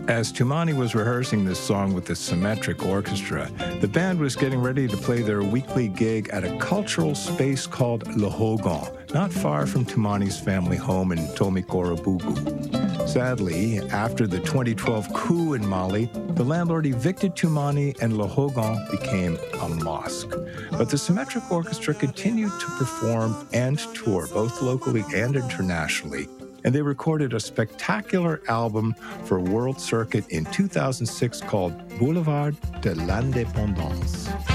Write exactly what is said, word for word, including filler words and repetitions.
As Toumani was rehearsing this song with the Symmetric Orchestra, the band was getting ready to play their weekly gig at a cultural space called Le Hogan, not far from Toumani's family home in Tomikoro-Bougou. Sadly, after the twenty twelve coup in Mali, the landlord evicted Toumani and Le Hogan became a mosque. But the Symmetric Orchestra continued to perform and tour, both locally and internationally, and they recorded a spectacular album for World Circuit in two thousand six called Boulevard de l'Indépendance.